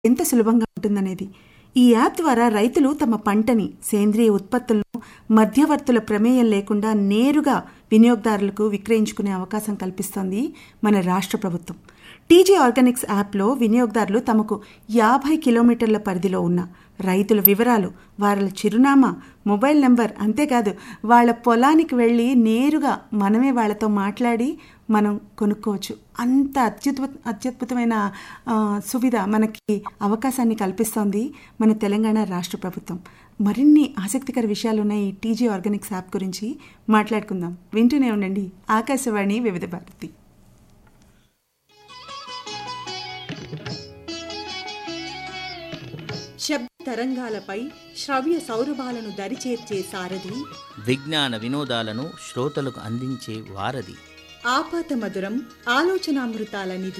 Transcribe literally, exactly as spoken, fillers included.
ఎంత సులభంగా ఉంటుందనేది. ఈ యాప్ ద్వారా రైతులు తమ పంటని సేంద్రియ ఉత్పత్తులను మధ్యవర్తుల ప్రమేయం లేకుండా నేరుగా వినియోగదారులకు విక్రయించుకునే అవకాశం కల్పిస్తోంది మన రాష్ట్ర ప్రభుత్వం. టీజీ ఆర్గానిక్స్ యాప్లో వినియోగదారులు తమకు యాభై కిలోమీటర్ల పరిధిలో ఉన్న రైతుల వివరాలు, వాళ్ళ చిరునామా, మొబైల్ నెంబర్, అంతేకాదు వాళ్ళ పొలానికి వెళ్ళి నేరుగా మనమే వాళ్ళతో మాట్లాడి మనం కొనుక్కోవచ్చు. అంత అత్యుద్భుత అత్యద్భుతమైన సువిధ మనకి అవకాశాన్ని కల్పిస్తోంది మన తెలంగాణ రాష్ట్ర ప్రభుత్వం. మరిన్ని ఆసక్తికర విషయాలు ఉన్నాయి ఈ టీజీ ఆర్గానిక్స్ యాప్ గురించి మాట్లాడుకుందాం. వింటూనే ఉండండి ఆకాశవాణి వివిధ భారతి. శబ్ద తరంగాలపై శ్రవ్య సౌరభాలను దరిచేర్చే సారథి, విజ్ఞాన వినోదాలను శ్రోతలకు అందించే వారధి, ఆపాత మధురం ఆలోచనామృతాల నిధి.